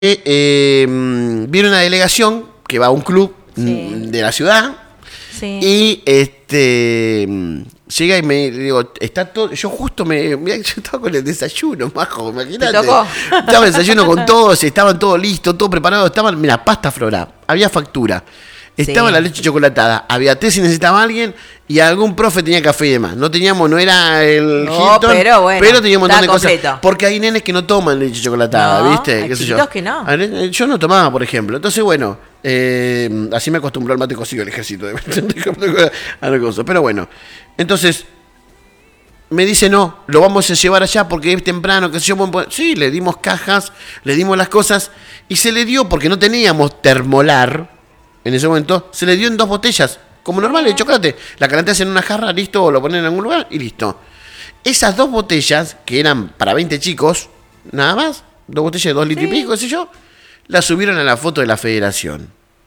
viene una delegación que va a un club de la ciudad. Sí. Y llega y me digo, está todo. Yo justo mirá, yo estaba con el desayuno, majo, imagínate. ¿Te tocó? Estaba el desayuno con todos, estaban todos listos, todo preparado. Estaban, mira, pasta flora, había factura. Estaba la leche chocolatada, había té si necesitaba alguien y algún profe tenía café y demás. No era el Hilton, pero bueno, pero tenía un montón de completo. cosas. Porque hay nenes que no toman leche chocolatada, ¿viste? Hay ¿Qué sé chiquitos que no. Yo no tomaba, por ejemplo. Entonces, bueno, así me acostumbró al mate cocido el ejército. Pero bueno, entonces me dice, no, lo vamos a llevar allá porque es temprano, qué sé yo. Sí, le dimos cajas, le dimos las cosas y se le dio, porque no teníamos termolar en ese momento, se le dio en 2 botellas, como normal, de chocolate. La calentas en una jarra, listo, o lo ponen en algún lugar y listo. Esas 2 botellas, que eran para 20 chicos, nada más, 2 botellas de 2 litros y pico, qué sé yo, las subieron a la foto de la federación.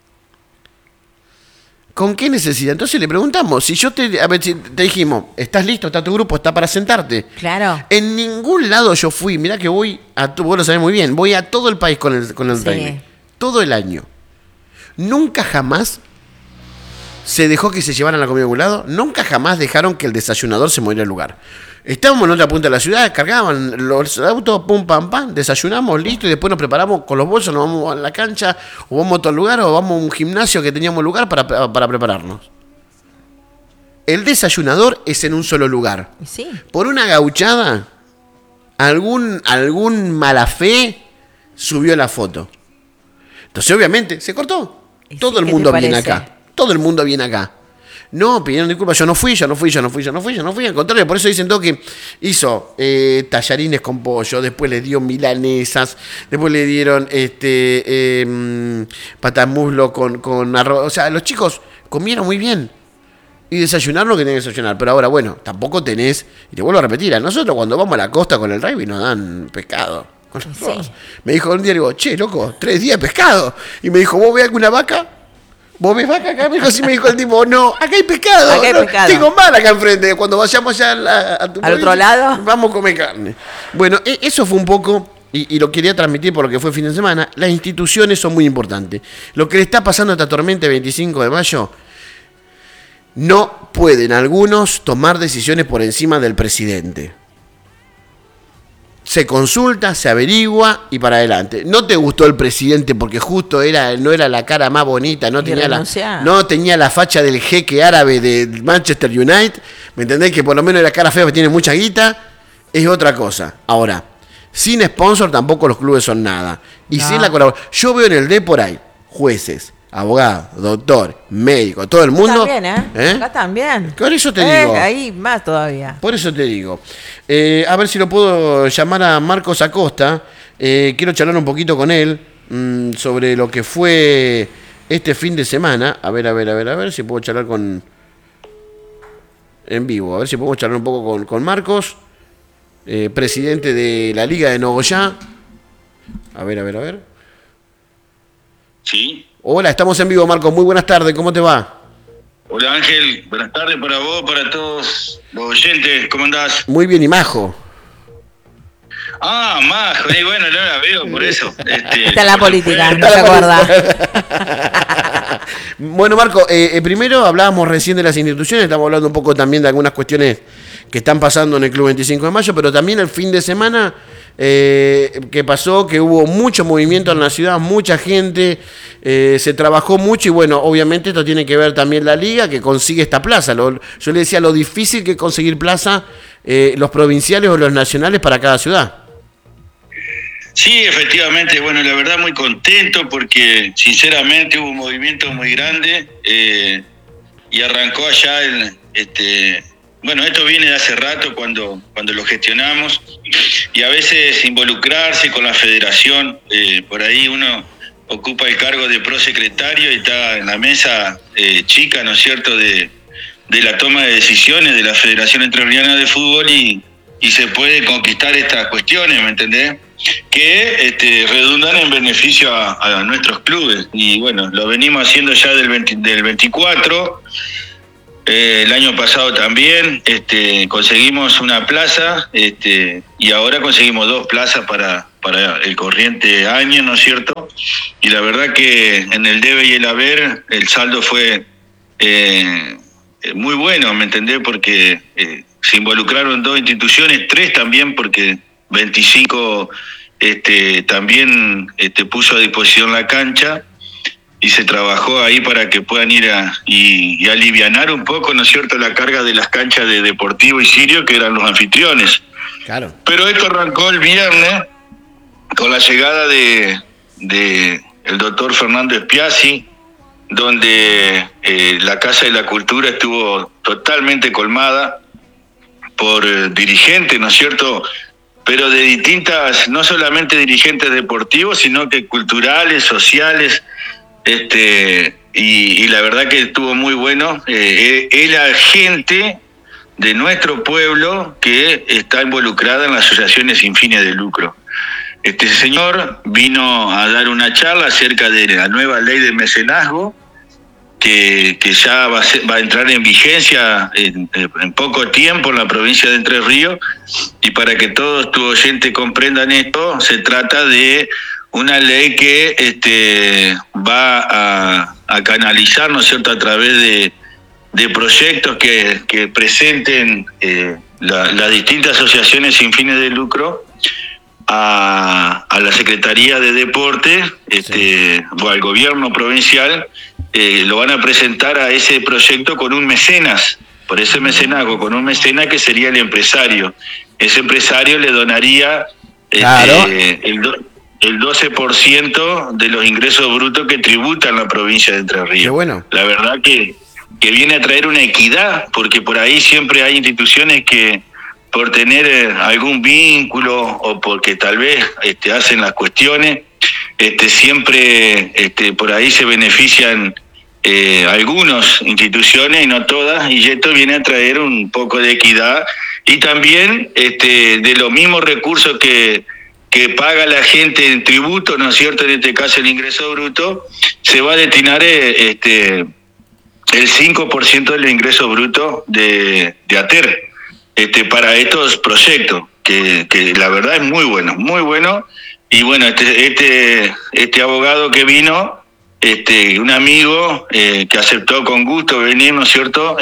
¿Con qué necesidad? Entonces le preguntamos, si te dijimos, ¿estás listo? ¿Está tu grupo? ¿Está para sentarte? Claro. En ningún lado yo fui, mirá que voy vos lo sabés muy bien, voy a todo el país con el rugby. Todo el año. Nunca jamás se dejó que se llevaran la comida a algún lado. Nunca jamás dejaron que el desayunador se moviera al lugar. Estábamos en otra punta de la ciudad, cargaban los autos, pum, pam, pam, desayunamos, listo, y después nos preparamos con los bolsos, nos vamos a la cancha, o vamos a otro lugar, o vamos a un gimnasio que teníamos lugar para prepararnos. El desayunador es en un solo lugar. Sí. Por una gauchada, algún mala fe subió la foto. Entonces, obviamente, se cortó. Todo el mundo viene acá. Todo el mundo viene acá. No, pidieron disculpas, yo no fui. Al contrario, por eso dicen todo que hizo tallarines con pollo, después le dio milanesas, después le dieron patamuslo con arroz. O sea, los chicos comieron muy bien. Y desayunaron lo que tenían que desayunar. Pero ahora, bueno, tampoco tenés, y te vuelvo a repetir, a nosotros cuando vamos a la costa con el rugby nos dan pescado. Sí. Me dijo un día, digo, che, loco, 3 días de pescado. Y me dijo, ¿vos ves alguna vaca? ¿Vos ves vaca acá? Me dijo, sí, me dijo el tipo, no, acá hay pescado. Acá hay pescado. Tengo mar acá enfrente. Cuando vayamos allá a tu ¿al otro lado? Vamos a comer carne. Bueno, eso fue un poco, y lo quería transmitir por lo que fue el fin de semana. Las instituciones son muy importantes. Lo que le está pasando a esta tormenta el 25 de mayo, no pueden algunos tomar decisiones por encima del presidente. Se consulta, se averigua y para adelante. No te gustó el presidente porque justo no era la cara más bonita, no tenía la facha del jeque árabe de Manchester United. ¿Me entendés? Que por lo menos la cara fea que tiene mucha guita, es otra cosa. Ahora, sin sponsor tampoco los clubes son nada. Y sin la colaboración. Yo veo en el D por ahí jueces, abogado, doctor, médico, todo el mundo. También, Acá también. Por eso te digo. Ahí más todavía. Por eso te digo. A ver si lo puedo llamar a Marcos Acosta. Quiero charlar un poquito con él sobre lo que fue este fin de semana. A ver si puedo charlar en vivo. A ver si podemos charlar un poco con Marcos, presidente de la Liga de Nogoyá. A ver. Sí. Hola, estamos en vivo, Marcos. Muy buenas tardes, ¿cómo te va? Hola Ángel, buenas tardes para vos, para todos los oyentes, ¿cómo andás? Muy bien, y Majo. Ah, Majo, bueno, no la veo por eso. Está en la política, no se acuerda. Bueno, Marco, primero hablábamos recién de las instituciones, estamos hablando un poco también de algunas cuestiones que están pasando en el Club 25 de Mayo, pero también el fin de semana que pasó, que hubo mucho movimiento en la ciudad, mucha gente, se trabajó mucho y bueno, obviamente esto tiene que ver también la liga que consigue esta plaza. Yo le decía lo difícil que es conseguir plaza, los provinciales o los nacionales para cada ciudad. Sí, efectivamente, bueno, la verdad muy contento porque sinceramente hubo un movimiento muy grande y arrancó allá bueno, esto viene de hace rato cuando lo gestionamos y a veces involucrarse con la federación, por ahí uno ocupa el cargo de prosecretario y está en la mesa chica, ¿no es cierto?, de la toma de decisiones de la Federación Entrerriana de Fútbol y se puede conquistar estas cuestiones, ¿me entendés? Que redundan en beneficio a nuestros clubes. Y bueno, lo venimos haciendo ya del 24. El año pasado también conseguimos una plaza y ahora conseguimos 2 plazas para para el corriente año, ¿no es cierto? Y la verdad que en el debe y el haber el saldo fue muy bueno, ¿me entendés? Porque se involucraron 2 instituciones, 3 también, porque 25 también puso a disposición la cancha y se trabajó ahí para que puedan ir y alivianar un poco, ¿no es cierto?, la carga de las canchas de Deportivo y Sirio, que eran los anfitriones. Claro. Pero esto arrancó el viernes con la llegada de el doctor Fernando Espiazzi, donde la Casa de la Cultura estuvo totalmente colmada por dirigentes, ¿no es cierto?, pero de distintas, no solamente dirigentes deportivos, sino que culturales, sociales, y la verdad que estuvo muy bueno. Es la gente de nuestro pueblo que está involucrada en las asociaciones sin fines de lucro. Este señor vino a dar una charla acerca de la nueva ley de mecenazgo, que ya va a entrar en vigencia en poco tiempo en la provincia de Entre Ríos, y para que todos tus oyentes comprendan esto, se trata de una ley que va a canalizar, ¿no es cierto?, a través de proyectos que presenten las distintas asociaciones sin fines de lucro a la Secretaría de Deportes, o al gobierno provincial. Lo van a presentar a ese proyecto con un mecenas, por ese mecenazgo, con un mecenas que sería el empresario. Ese empresario le donaría el 12% de los ingresos brutos que tributan la provincia de Entre Ríos. Qué bueno. La verdad que viene a traer una equidad, porque por ahí siempre hay instituciones que por tener algún vínculo o porque tal vez hacen las cuestiones, siempre por ahí se benefician algunas instituciones y no todas, y esto viene a traer un poco de equidad y también de los mismos recursos que paga la gente en tributo, ¿no es cierto?, en este caso el ingreso bruto, se va a destinar el 5% del ingreso bruto de ATER para estos proyectos, que la verdad es muy bueno. Y bueno, este abogado que vino, un amigo que aceptó con gusto venir, ¿no es cierto?,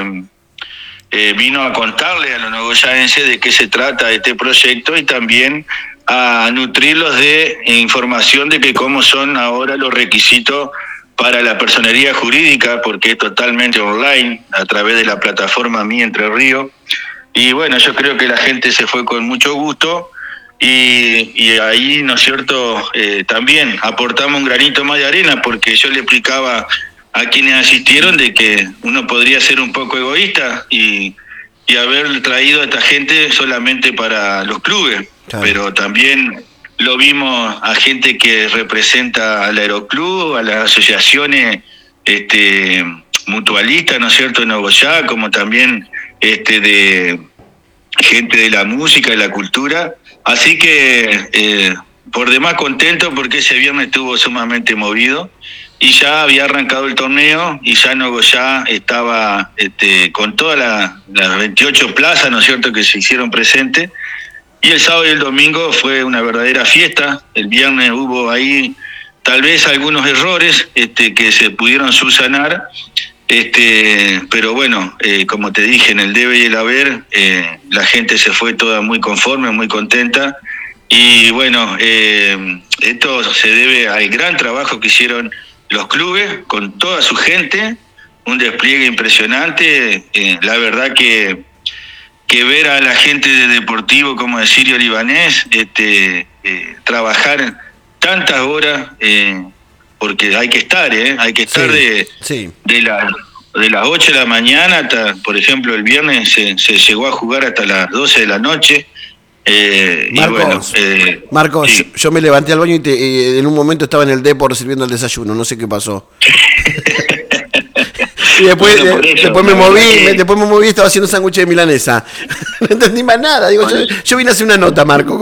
vino a contarle a los nogoyaenses de qué se trata este proyecto y también a nutrirlos de información de que cómo son ahora los requisitos para la personería jurídica, porque es totalmente online, a través de la plataforma Mi Entre Ríos. Y bueno, yo creo que la gente se fue con mucho gusto. Y ahí, ¿no es cierto?, también aportamos un granito más de arena, porque yo le explicaba a quienes asistieron de que uno podría ser un poco egoísta y haber traído a esta gente solamente para los clubes, claro. Pero también lo vimos a gente que representa al aeroclub, a las asociaciones mutualistas, ¿no es cierto?, en Nogoyá, como también de gente de la música y la cultura. Así que por demás contento, porque ese viernes estuvo sumamente movido y ya había arrancado el torneo y ya Nogoyá estaba con todas las 28 plazas, ¿no es cierto?, que se hicieron presentes. Y el sábado y el domingo fue una verdadera fiesta. El viernes hubo ahí tal vez algunos errores que se pudieron subsanar, pero bueno, como te dije, en el debe y el haber, la gente se fue toda muy conforme, muy contenta. Y bueno, esto se debe al gran trabajo que hicieron los clubes con toda su gente, un despliegue impresionante. La verdad que ver a la gente de Deportivo como de Sirio Libanés trabajar tantas horas, porque hay que estar de las 8 de la mañana hasta, por ejemplo, el viernes se llegó a jugar hasta las 12 de la noche. Marcos, sí. Yo me levanté al baño y en un momento estaba en el Depor sirviendo el desayuno, no sé qué pasó. Y después me moví y estaba haciendo un sándwich de milanesa. No entendí más nada. Digo, yo vine a hacer una nota, Marco.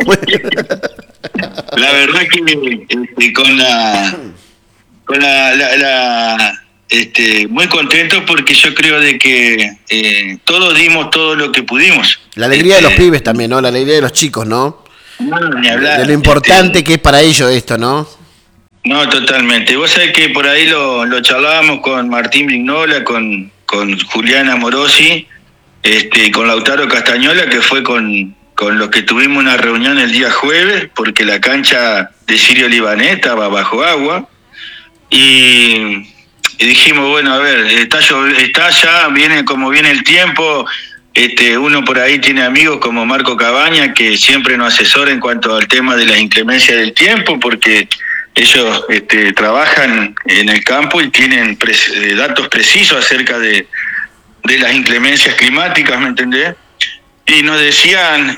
La verdad que con la muy contento, porque yo creo de que todos dimos todo lo que pudimos. La alegría de los pibes también, ¿no? La alegría de los chicos, ¿no? No, ni hablar. De lo importante que es para ellos esto, ¿no? No, totalmente. Vos sabés que por ahí lo charlábamos con Martín Vignola, con Julián Amorosi, con Lautaro Castañola, que fue con los que tuvimos una reunión el día jueves, porque la cancha de Sirio Libanés estaba bajo agua. Y dijimos, bueno, a ver, está ya, viene como viene el tiempo. Uno por ahí tiene amigos como Marco Cabaña, que siempre nos asesora en cuanto al tema de las inclemencias del tiempo, porque ellos trabajan en el campo y tienen datos precisos acerca de las inclemencias climáticas, ¿me entendés? Y nos decían,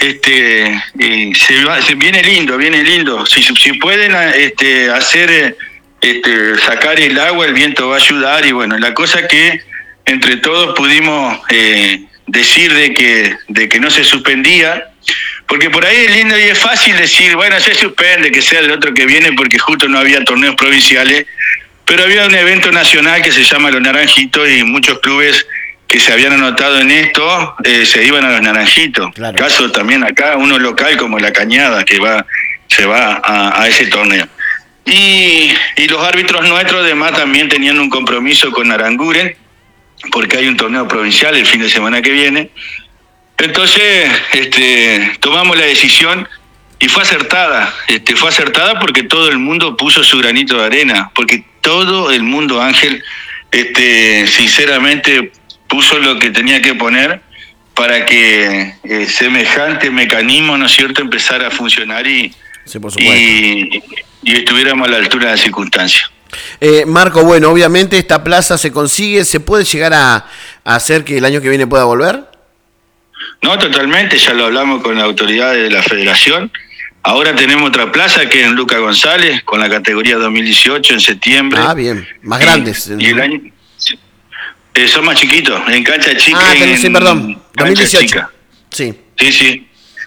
viene lindo. Si pueden hacer, sacar el agua, el viento va a ayudar. Y bueno, la cosa que entre todos pudimos decir de que no se suspendía, porque por ahí es lindo y es fácil decir, bueno, se suspende, que sea el otro que viene, porque justo no había torneos provinciales, pero había un evento nacional que se llama Los Naranjitos y muchos clubes que se habían anotado en esto, se iban a Los Naranjitos. Claro. Caso también acá, uno local como La Cañada, que se va a ese torneo. Y los árbitros nuestros además también tenían un compromiso con Aranguren, porque hay un torneo provincial el fin de semana que viene. Entonces, tomamos la decisión y fue acertada. Fue acertada porque todo el mundo puso su granito de arena, porque todo el mundo, Ángel, sinceramente puso lo que tenía que poner para que semejante mecanismo, ¿no es cierto?, empezara a funcionar y estuviéramos a la altura de las circunstancias. Marco, bueno, obviamente esta plaza se consigue, ¿se puede llegar a hacer que el año que viene pueda volver? No, totalmente, ya lo hablamos con las autoridades de la federación. Ahora tenemos otra plaza que es en Luca González, con la categoría 2018 en septiembre. Ah, bien, más grandes. Y el año... son más chiquitos, en cancha chica. Ah, sí, perdón, 2018. Chica. Sí. Sí.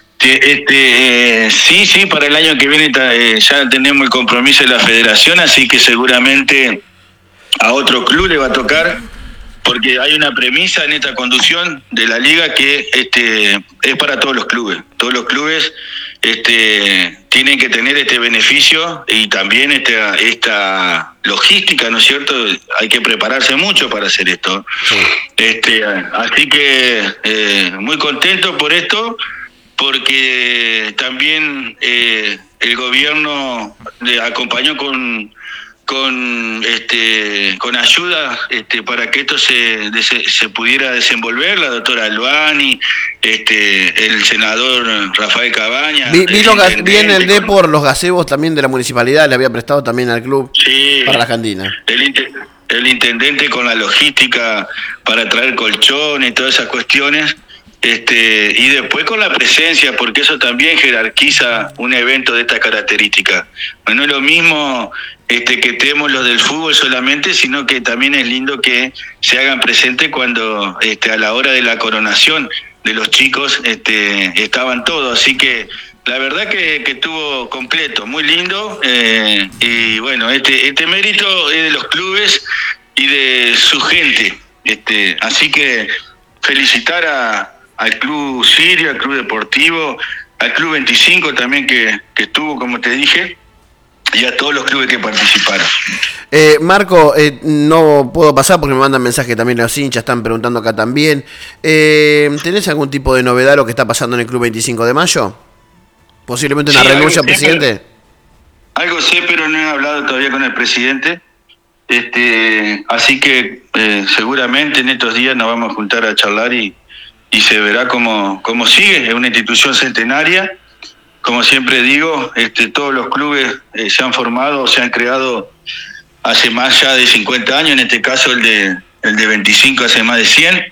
Sí, para el año que viene ya tenemos el compromiso de la federación, así que seguramente a otro club le va a tocar, porque hay una premisa en esta conducción de la liga que es para todos los clubes. Todos los clubes tienen que tener este beneficio y también esta logística, ¿no es cierto? Hay que prepararse mucho para hacer esto. Sí. Así que muy contento por esto, porque también el gobierno le acompañó con ayuda para que esto se pudiera desenvolver, la doctora Albani, el senador Rafael Cabaña. Vi en el Depor los gazebos también de la municipalidad, le había prestado también al club, sí, para las cantinas. El intendente con la logística para traer colchones y todas esas cuestiones. Y después con la presencia, porque eso también jerarquiza un evento de esta característica. No es lo mismo que tenemos los del fútbol solamente, sino que también es lindo que se hagan presentes cuando a la hora de la coronación de los chicos estaban todos. Así que la verdad que estuvo completo, muy lindo. Y bueno, este mérito es de los clubes y de su gente. Así que felicitar al Club Sirio, al Club Deportivo, al Club 25 también que estuvo, como te dije, y a todos los clubes que participaron. Marco, no puedo pasar porque me mandan mensajes también los hinchas, están preguntando acá también. ¿Tenés algún tipo de novedad de lo que está pasando en el Club 25 de Mayo? ¿Posiblemente una renuncia al presidente? Algo sé, pero no he hablado todavía con el presidente. Así que seguramente en estos días nos vamos a juntar a charlar y se verá cómo sigue. Es una institución centenaria. Como siempre digo, todos los clubes se han formado, se han creado hace más ya de 50 años, en este caso el de 25 hace más de 100.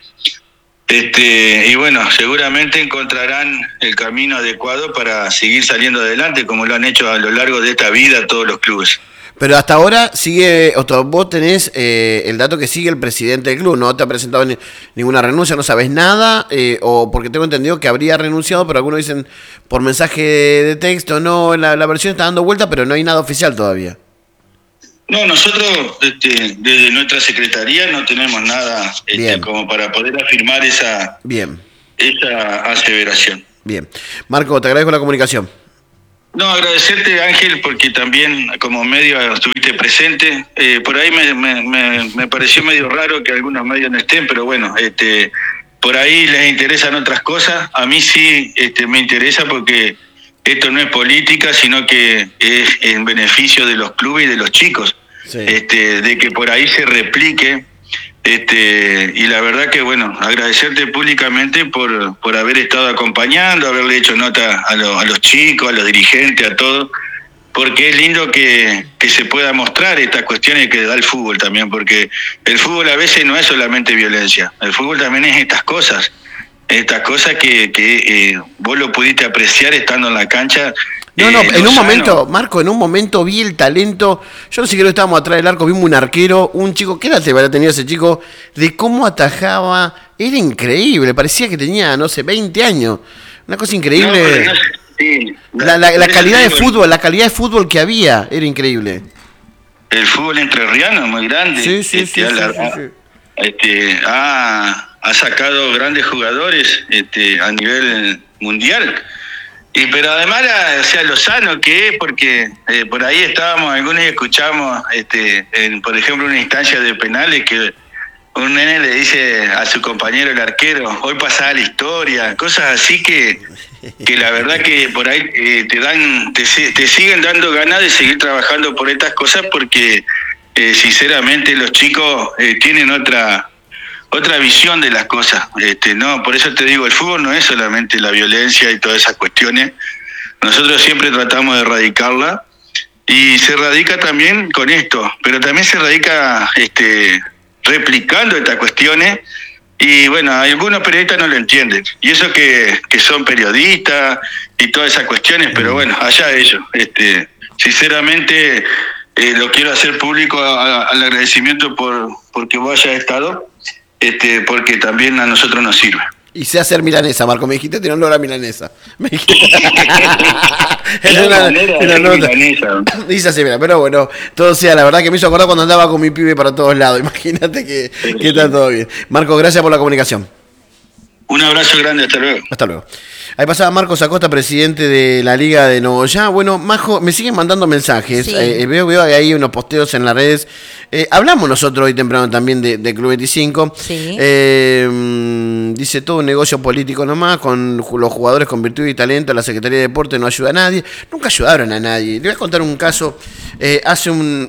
Y bueno, seguramente encontrarán el camino adecuado para seguir saliendo adelante, como lo han hecho a lo largo de esta vida todos los clubes. Pero hasta ahora sigue, vos tenés el dato que sigue el presidente del club, no te ha presentado ninguna renuncia, no sabés nada, o porque tengo entendido que habría renunciado, pero algunos dicen por mensaje de texto, no, la versión está dando vuelta, pero no hay nada oficial todavía. No, nosotros desde nuestra secretaría no tenemos nada como para poder afirmar esa aseveración. Bien. Marco, te agradezco la comunicación. No, agradecerte, Ángel, porque también como medio estuviste presente. Por ahí me pareció medio raro que algunos medios no estén, pero bueno, por ahí les interesan otras cosas. A mí sí me interesa porque esto no es política, sino que es en beneficio de los clubes y de los chicos. Sí. De que por ahí se replique. Y la verdad que, bueno, agradecerte públicamente por haber estado acompañando, haberle hecho nota a los chicos, a los dirigentes, a todos, porque es lindo que se pueda mostrar estas cuestiones que da el fútbol también, porque el fútbol a veces no es solamente violencia, el fútbol también es estas cosas que vos lo pudiste apreciar estando en la cancha. No, en un momento, Marco, en un momento vi el talento. Yo no sé qué, estábamos atrás del arco, vimos un arquero, un chico, ¿qué edad habrá tenido ese chico? De cómo atajaba, era increíble, parecía que tenía, no sé, 20 años. Una cosa increíble. No, sí, la calidad de fútbol, la calidad de fútbol que había, era increíble. El fútbol entrerriano es muy grande. Sí. Ha sacado grandes jugadores a nivel mundial. Pero además, lo sano que es, porque por ahí estábamos, algunos escuchamos, por ejemplo, una instancia de penales que un nene le dice a su compañero, el arquero, hoy pasaba la historia, cosas así que la verdad que por ahí te siguen dando ganas de seguir trabajando por estas cosas, porque sinceramente los chicos tienen otra visión de las cosas. No, por eso te digo, el fútbol no es solamente la violencia y todas esas cuestiones. Nosotros siempre tratamos de erradicarla, y se erradica también con esto, pero también se erradica replicando estas cuestiones. Y bueno, algunos periodistas no lo entienden, y eso que son periodistas y todas esas cuestiones, pero bueno, allá ellos. Sinceramente lo quiero hacer público al agradecimiento porque vos hayas estado. Porque también a nosotros nos sirve. Y sé hacer milanesa, Marco, me dijiste tirando la milanesa. Me dijiste. Milanesa. Dice así, mira, pero bueno, todo sea, la verdad que me hizo acordar cuando andaba con mi pibe para todos lados. Imagínate que está todo bien. Marco, gracias por la comunicación. Un abrazo grande, hasta luego. Hasta luego. Ahí pasaba Marcos Acosta, presidente de la Liga de Nogoyá. Bueno, Majo, me siguen mandando mensajes. Sí. Veo que hay unos posteos en las redes. Hablamos nosotros hoy temprano también de Club 25. Sí. Dice todo un negocio político nomás, con los jugadores con virtud y talento. La Secretaría de Deporte no ayuda a nadie. Nunca ayudaron a nadie. Le voy a contar un caso. Hace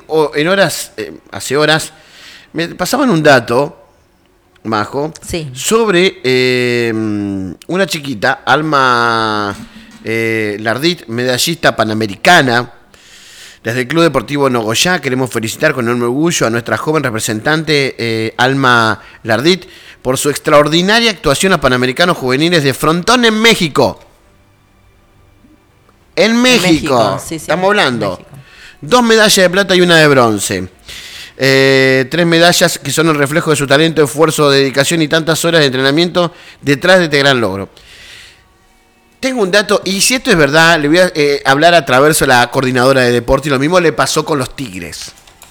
horas me pasaban un dato, Majo, sí, sobre una chiquita, Alma Lardit, medallista panamericana. Desde el Club Deportivo Nogoyá queremos felicitar con enorme orgullo a nuestra joven representante Alma Lardit por su extraordinaria actuación a Panamericanos Juveniles de Frontón en México. En México. Sí, estamos hablando. 2 medallas de plata y 1 de bronce. 3 medallas que son el reflejo de su talento, esfuerzo, dedicación y tantas horas de entrenamiento detrás de este gran logro. Tengo un dato, y si esto es verdad, le voy a hablar a Traverso, la coordinadora de deporte, y lo mismo le pasó con los Tigres.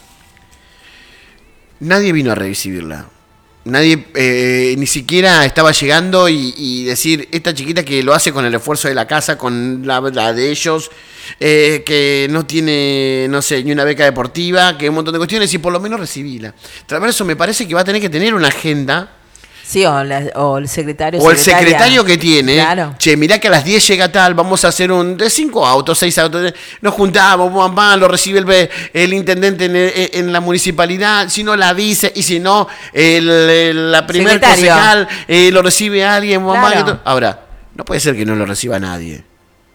Nadie vino a recibirla. Nadie ni siquiera estaba llegando y decir, esta chiquita que lo hace con el esfuerzo de la casa, con la de ellos, que no tiene, no sé, ni una beca deportiva, que un montón de cuestiones, y por lo menos recibíla. Traverso me parece que va a tener que tener una agenda. Sí, o el secretario. O el secretario que tiene. Claro. Che, mirá que a las 10 llega tal, vamos a hacer de 5 autos, 6 autos. Nos juntamos, lo recibe el intendente en la municipalidad, si no la vice, y si no, la primer concejal lo recibe alguien, claro. Ahora, no puede ser que no lo reciba nadie.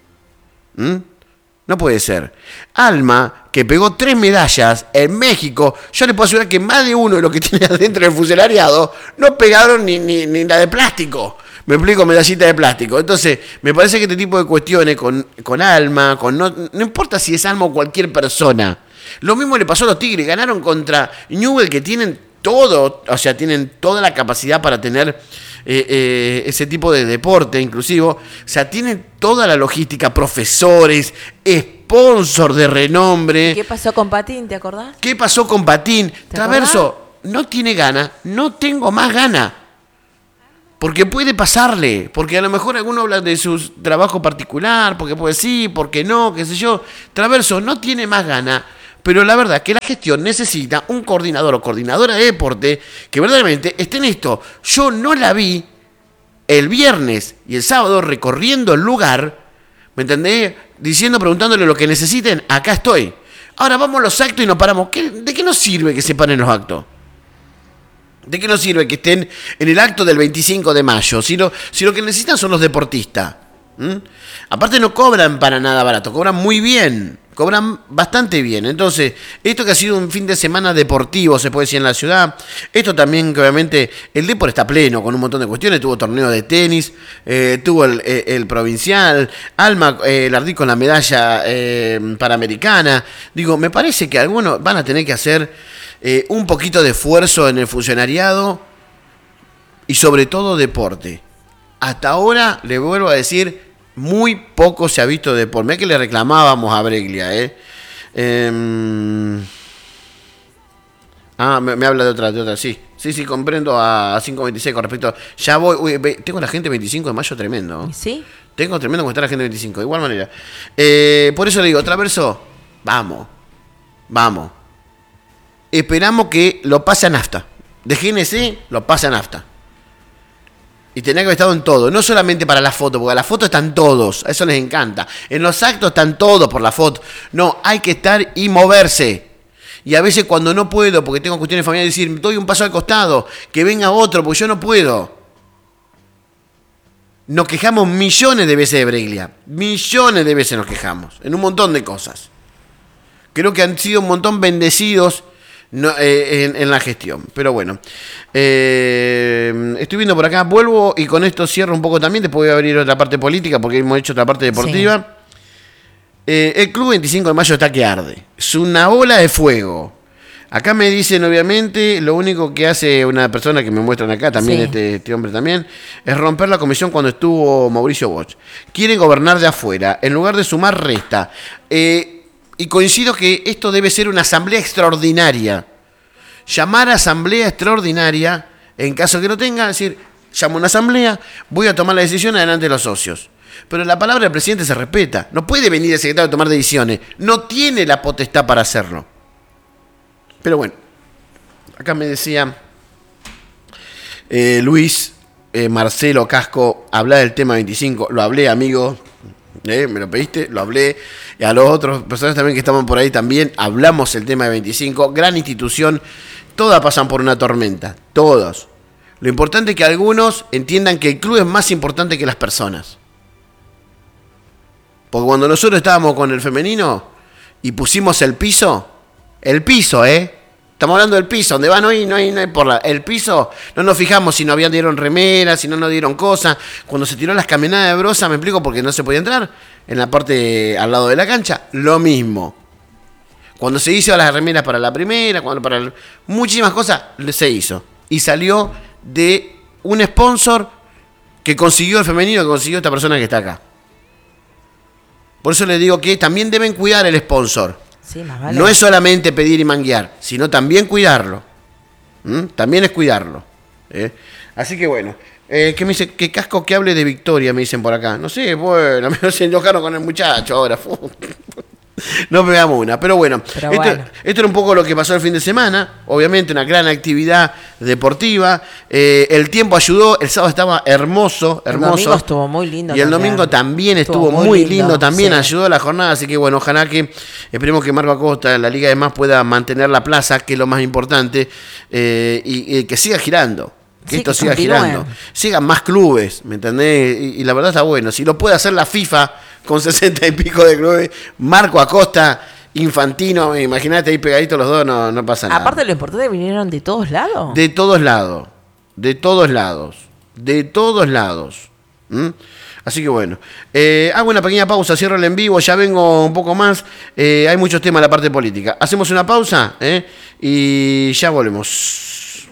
No puede ser. Alma, que pegó 3 medallas en México, yo le puedo asegurar que más de uno de los que tiene adentro del funcionariado no pegaron ni la de plástico. Me explico, medallita de plástico. Entonces, me parece que este tipo de cuestiones con Alma, no importa si es Alma o cualquier persona. Lo mismo le pasó a los Tigres, ganaron contra Newell, que tienen todo, o sea, tienen toda la capacidad para tener ese tipo de deporte inclusivo. O sea, tienen toda la logística, profesores, sponsor de renombre. ¿Qué pasó con Patín? ¿Te acordás? ¿Qué pasó con Patín? Traverso no tiene gana, no tengo más gana. Porque puede pasarle, porque a lo mejor alguno habla de su trabajo particular, porque puede sí, porque no, qué sé yo. Traverso no tiene más gana, pero la verdad es que la gestión necesita un coordinador o coordinadora de deporte que verdaderamente esté en esto. Yo no la vi el viernes y el sábado recorriendo el lugar, ¿me entendés? Diciendo, preguntándole lo que necesiten, acá estoy. Ahora vamos a los actos y nos paramos. ¿De qué nos sirve que se paren los actos? ¿De qué nos sirve que estén en el acto del 25 de mayo? Si lo que necesitan son los deportistas. Aparte no cobran para nada barato, cobran muy bien, cobran bastante bien. Entonces, esto que ha sido un fin de semana deportivo, se puede decir, en la ciudad, esto también que obviamente el deporte está pleno con un montón de cuestiones, tuvo torneo de tenis, tuvo el provincial, Alma Lardí con la medalla panamericana. Digo, me parece que algunos van a tener que hacer un poquito de esfuerzo en el funcionariado y sobre todo deporte. Hasta ahora, le vuelvo a decir, muy poco se ha visto de deporte. Mirá que le reclamábamos a Breglia, me habla de otra, sí. Sí, comprendo a 5.26 con respecto. Ya voy, tengo la gente 25 de mayo tremendo. ¿Sí? Tengo tremendo como está la gente 25, de igual manera. Por eso le digo, Traverso, vamos. Esperamos que lo pase a nafta. De GNC lo pase a nafta. Y tenía que haber estado en todo, no solamente para la foto, porque a la foto están todos, a eso les encanta. En los actos están todos por la foto. No, hay que estar y moverse. Y a veces cuando no puedo, porque tengo cuestiones familiares, decir, doy un paso al costado, que venga otro, porque yo no puedo. Nos quejamos millones de veces de Breglia. Millones de veces nos quejamos, en un montón de cosas. Creo que han sido un montón bendecidos en la gestión. Pero bueno, estoy viendo por acá, vuelvo y con esto cierro un poco también, después voy a abrir otra parte política porque hemos hecho otra parte deportiva. Sí. El club 25 de mayo está que arde, es una ola de fuego. Acá me dicen, obviamente, lo único que hace una persona que me muestran acá, también sí. este hombre también, es romper la comisión cuando estuvo Mauricio Bosch. Quieren gobernar de afuera, en lugar de sumar, resta. Y coincido que esto debe ser una asamblea extraordinaria. Llamar a asamblea extraordinaria, en caso que lo tenga, decir, llamo a una asamblea, voy a tomar la decisión adelante de los socios. Pero la palabra del presidente se respeta. No puede venir el secretario a tomar decisiones. No tiene la potestad para hacerlo. Pero bueno, acá me decía Luis Marcelo Casco, hablar del tema 25. Lo hablé, amigo. Me lo pediste, lo hablé. Y a los otros personas también que estaban por ahí también hablamos el tema de 25. Gran institución. Todas pasan por una tormenta. Todos. Lo importante es que algunos entiendan que el club es más importante que las personas. Porque cuando nosotros estábamos con el femenino y pusimos el piso, estamos hablando del piso, donde va no hay por el piso, no nos fijamos si no dieron remeras, si no nos dieron cosas. Cuando se tiró las caminadas de brosa, me explico, porque no se podía entrar en la parte al lado de la cancha, lo mismo. Cuando se hizo las remeras para la primera, muchísimas cosas se hizo. Y salió de un sponsor que consiguió el femenino, que consiguió esta persona que está acá. Por eso les digo que también deben cuidar el sponsor. Sí, más vale. No es solamente pedir y manguear, sino también cuidarlo. También es cuidarlo. Así que bueno. ¿Qué me dice? Que Casco que hable de Victoria, me dicen por acá. No sé, bueno, se enojaron con el muchacho ahora. No pegamos una, pero bueno. Esto era un poco lo que pasó el fin de semana. Obviamente una gran actividad deportiva. El tiempo ayudó, el sábado estaba hermoso. El domingo estuvo muy lindo. Y el domingo también estuvo muy lindo también, sí. Ayudó a la jornada, así que bueno, ojalá que esperemos que Marco Acosta en la Liga de Más pueda mantener la plaza, que es lo más importante, y que siga girando. Que esto siga girando. Sigan más clubes, ¿me entendés? Y la verdad está bueno. Si lo puede hacer la FIFA con 60 y pico de clubes, Marco Acosta, Infantino, imagínate ahí pegaditos los dos, no pasa nada. Aparte lo importante es que vinieron de todos lados. De todos lados. Así que bueno, hago una pequeña pausa, cierro el en vivo, ya vengo un poco más, hay muchos temas en la parte política. Hacemos una pausa y ya volvemos.